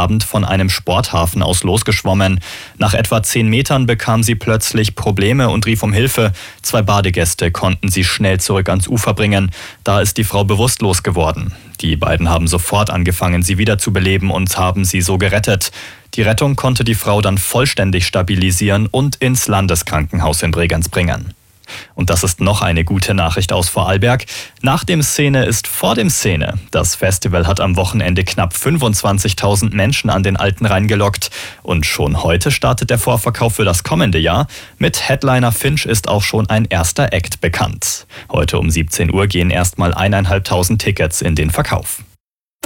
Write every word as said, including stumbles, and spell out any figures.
Abend von einem Sporthafen aus losgeschwommen. Nach etwa zehn Metern bekam sie plötzlich Probleme und rief um Hilfe. Zwei Badegäste konnten sie schnell zurück ans Ufer bringen. Da ist die Frau bewusstlos geworden. Die beiden haben sofort angefangen, sie wieder zu beleben und haben sie so gerettet. Die Rettung konnte die Frau dann vollständig stabilisieren und ins Landeskrankenhaus in Bregenz bringen. Und das ist noch eine gute Nachricht aus Vorarlberg. Nach dem Szene ist vor dem Szene. Das Festival hat am Wochenende knapp fünfundzwanzigtausend Menschen an den Alten Rhein gelockt. Und schon heute startet der Vorverkauf für das kommende Jahr. Mit Headliner Finch ist auch schon ein erster Act bekannt. Heute um siebzehn Uhr gehen erstmal eineinhalbtausend Tickets in den Verkauf.